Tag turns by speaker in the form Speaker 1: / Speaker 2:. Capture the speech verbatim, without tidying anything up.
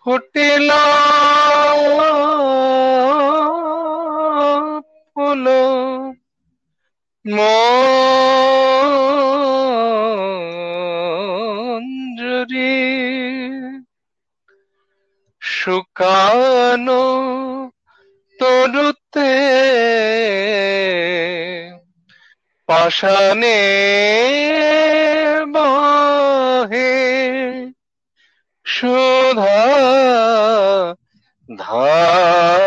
Speaker 1: ফুটিল ফুল মঞ্জুরি, শুকানো তরুতে পাষাণে বহে সুধা ধারা।